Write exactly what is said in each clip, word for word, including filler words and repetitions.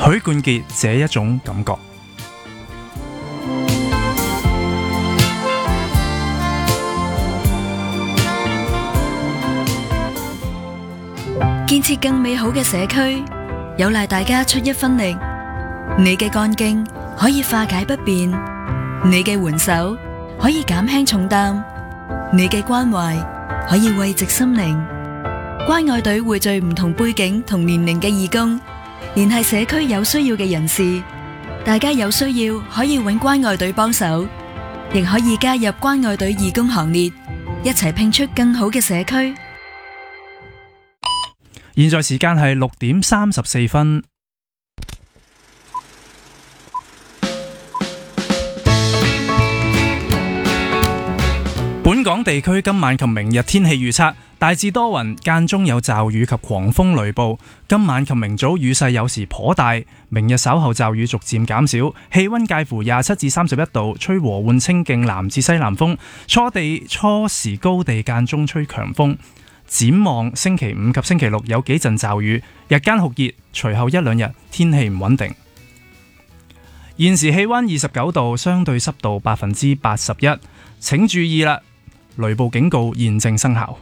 許冠傑這一種感覺。 建設更美好嘅社區，有賴大家出一分力。你嘅幹勁可以化解不便，你嘅援手可以減輕重擔，你嘅關懷可以慰藉心靈。關愛隊匯聚唔同背景同年齡嘅義工，聯繫社區有需要嘅人士。大家有需要可以搵關愛隊幫手，亦可以加入關愛隊義工行列，一齊拼出更好嘅社區。 現在時間係六點三十四分。本港地區今晚及明日天氣預測，大致多雲，間中有驟雨及狂風雷暴。今晚及明早雨勢有時頗大，明日稍後驟雨逐漸減少，氣溫介乎廿七至三十一度，吹和緩清勁南至西南風，初地初時高地間中吹強風。展望星期五及星期六有幾陣驟雨，日間酷熱，隨後一兩日天氣唔穩定。現時氣溫二十九度，相對濕度百分之八十一，請注意啦，雷暴警告現正生效。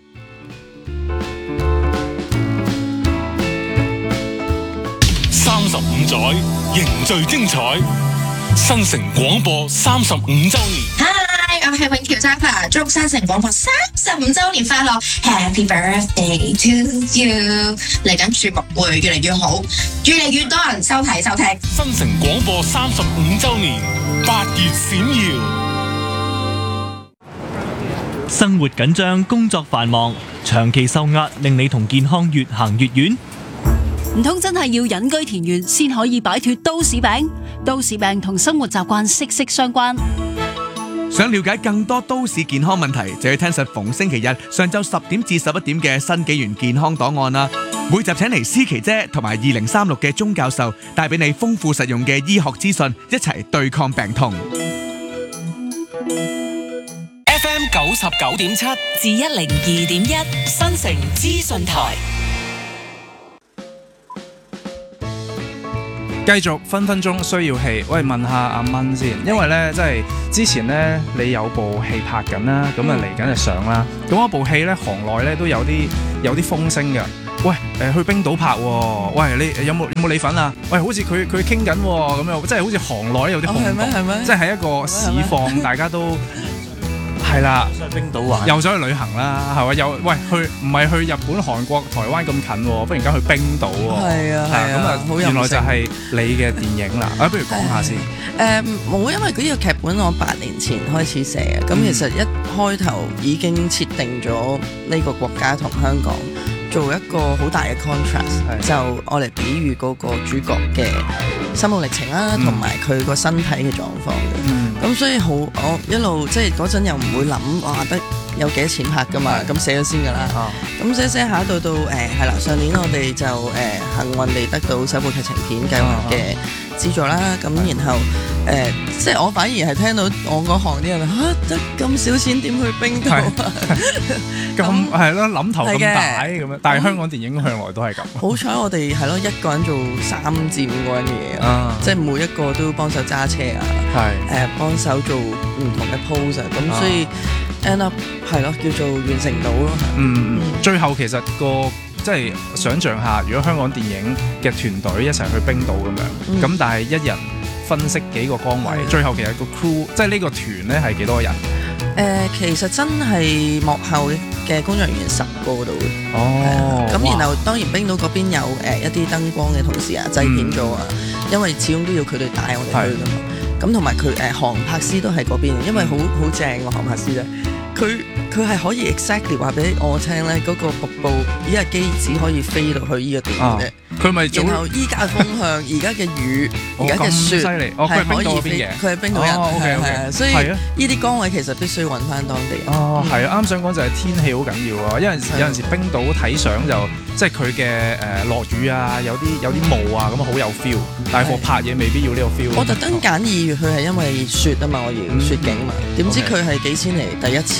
三十五載凝聚精彩，新城廣播三十五週年。 我係永橋沙發，祝新城廣播三十五週年快樂 ，Happy Birthday to you！ 嚟緊節目會越嚟越好，越嚟越多人收睇收聽。 新城廣播三十五週年，八月閃耀。 生活緊張，工作繁忙，長期受壓，令你同健康越行越遠。 唔通真係要隱居田園先可以擺脫都市病？都市病同生活習慣息息相關。 想了解更多都市健康問題，就要聽實逢星期日上晝十點至十一點嘅新紀元健康檔案啦。每集請嚟思琪姐同埋二零三六嘅鐘教授，帶俾你豐富實用嘅醫學資訊，一齊對抗病痛。 F M 九十九點七至一零二點一，新城資訊台。 繼續分分鐘需要戲，喂，問下阿蚊先，因為咧，即係之前咧你有部戲拍緊啦，咁啊嚟緊就上啦。咁嗰部戲咧，行內咧都有啲有啲風聲嘅。喂，誒、呃、去冰島拍喎，喂，你有冇有冇你份啊？喂，好似佢佢傾緊喎，咁樣即係好似行內有啲轟動， 係咩係咩？ 即係喺一個市況，大家都。係啦， 冰島玩又想去旅行啦，係咪？又喂去唔係去日本、韓國、台灣咁近喎，忽然間去冰島喎。 係啊係啊， 咁啊，原來就係你嘅電影啦。啊，不如講下先。 誒冇，因為呢個劇本我八年前開始寫嘅，咁、嗯、其實一開頭已經設定咗呢個國家同香港做一個好大嘅 contrast， 就我嚟比喻嗰個主角嘅心路歷程啦，同埋佢個身體嘅狀況嘅。咁、嗯、所以好，我一路即係嗰陣又唔會諗哇得有幾多錢拍噶嘛，咁寫咗先噶啦。咁寫寫下到到誒係啦，上年我哋就誒、呃、幸運地得到首部劇情片計劃嘅資助啦。咁、啊、然後誒、呃、即係我反而係聽到我嗰行啲人嚇得咁少錢點去冰島啊？ 咁係咯，諗頭咁大咁樣。但係香港電影向來都係咁。 好彩我哋係咯，一個人做三至五個人嘅嘢，啊、即係每一個都幫手揸車啊，誒、呃、幫手做唔同嘅 pose 啊，咁所以 end up 係咯叫做完成到咯。 嗯，嗯最後其實個即係想像下，如果香港電影嘅團隊一齊去冰島咁樣，咁、嗯、但係一人分析幾個崗位，嗯、最後其實個 crew 即係呢個團咧係幾多人？ 誒、呃，其實真係幕後嘅工作人員十個度嘅。哦，咁、呃、然後當然冰島嗰邊有誒、呃、一啲燈光嘅同事啊、製片組啊，嗯、因為始終都要佢哋帶我哋去㗎嘛。咁同埋佢誒航拍師都喺嗰邊，因為好好正個航拍師咧。佢佢係可以 exactly 話俾我聽咧，嗰、那個瀑布依家機子可以飛到去呢個點嘅。佢咪、啊、然後依家嘅風向，而家嘅雨，而家嘅雪，係可以飛。佢係冰島人，係係、哦，所以呢啲崗位其實必須要揾翻當地人。 哦，係啊，啱想講就係天氣好緊要啊，因為有陣時冰島睇相就即係佢嘅誒落雨啊，有啲有啲霧啊，咁好有 feel。但係我拍嘢未必要呢個 feel。 我特登揀二月去係因為雪啊嘛，我要雪景嘛。點知佢係幾千嚟第一次。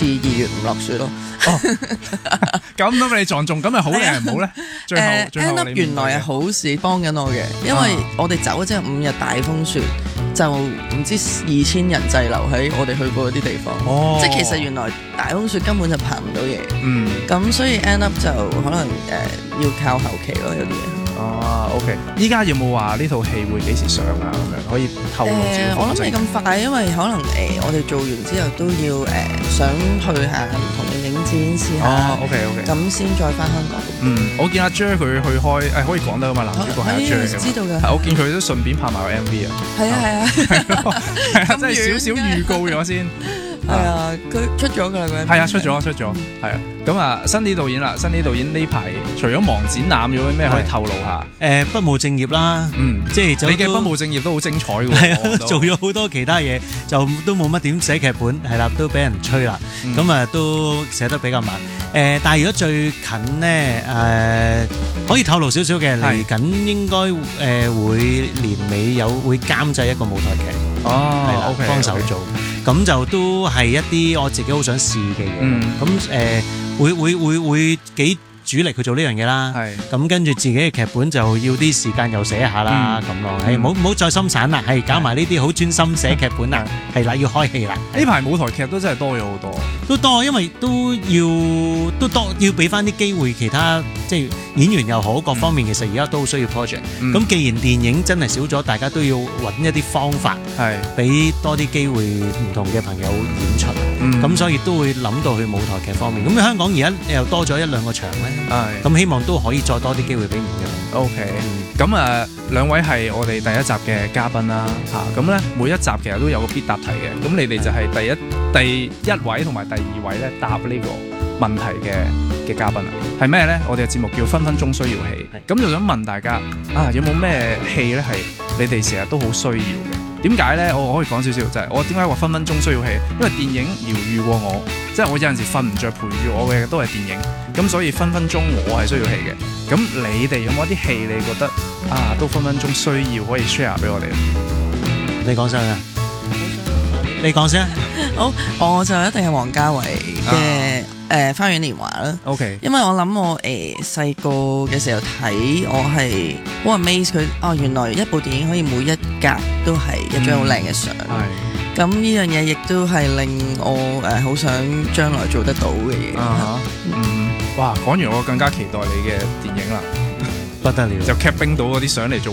似二月唔落雪咯。 哦，咁咁你撞中咁係好定係唔好咧？最後誒最後 end up 你原來係好事幫緊我嘅，因為我哋走咗之後五日大風雪，就唔知二千人滯留喺我哋去過嗰啲地方。 哦， 即係其實原來大風雪根本就拍唔到嘢。 嗯， 咁所以 end up 就可能誒、呃、要靠後期咯，有啲嘢。 哦 ，OK，依家有冇話呢套戲會幾時上啊？咁樣可以透露少誒、 少。 我諗未咁快，因為可能誒、呃、我哋做完之後都要誒、呃、想去下唔同嘅影展試下。 哦，OK OK， 咁先再翻香港。 嗯，我見阿 Jer 佢去開誒可以講得㗎嘛，男主角係阿 Jer 知道㗎。 我見佢都順便拍埋個 M V 啊。 係啊係啊， 係啊，即係少少預告咗先。 係啊，佢出咗㗎啦，佢係啊，出咗出咗，係啊。咁啊，新啲導演啦，新啲導演呢排除咗忙展覽，有咩可以透露下？ 誒，不務正業啦， 嗯， 即係你嘅不務正業都好精彩㗎喎。 係啊，做咗好多其他嘢，就都冇乜點寫劇本，係啦，都俾人吹啦。咁啊，都寫得比較慢。誒，但係如果最近咧，誒可以透露少少嘅，嚟緊應該誒會年尾有會監製一個舞台劇。 哦， 係啦，OK，幫手做。咁就都係一啲我自己好想試嘅嘢。咁誒會會會會幾主力去做呢樣嘢啦。係。咁跟住自己嘅劇本就要啲時間又寫下啦，咁咯。係，唔好唔好再心散啦，係搞埋呢啲好專心寫劇本啦。係啦，要開戲啦。 呢排舞台劇都真係多咗好多。 都多，因為都要都多要俾翻啲機會其他即係演員又好，各方面其實而家都好需要 project。咁既然電影真係少咗，大家都要揾一啲方法，係俾多啲機會唔同嘅朋友演出。咁所以都會諗到去舞台劇方面。咁香港而家又多咗一兩個場咧，咁希望都可以再多啲機會俾唔同嘅。 OK，咁啊兩位係我哋第一集嘅嘉賓啦，嚇咁咧每一集其實都有個必答題嘅，咁你哋就係第一第一位同埋第二位咧答呢個問題嘅嘅嘉賓啊，係咩咧？我哋嘅節目叫分分鐘需要戲，咁就想問大家啊，有冇咩戲咧係你哋成日都好需要嘅？點解咧？我可以講少少，就係、是、我點解話分分鐘需要戲？因為電影療愈過我，即係我有陣時瞓唔着，陪住我嘅都係電影，咁所以分分鐘我係需要戲嘅。咁你哋有冇一啲戲你覺得啊，都分分鐘需要可以 share 俾我哋？ 你講先啊！你講先啊！ 好，我就一定係王家衛嘅誒《花樣年華》啦。 OK， 因為我諗我誒細個嘅時候睇，我係好 amaze 佢哦，原來一部電影可以每一格都係一張好靚嘅相。係。咁呢樣嘢亦都係令我誒好想將來做得到嘅嘢。 啊嗯，哇！講完我更加期待你嘅電影啦， 不得了， 就 cap 冰島嗰啲相嚟做。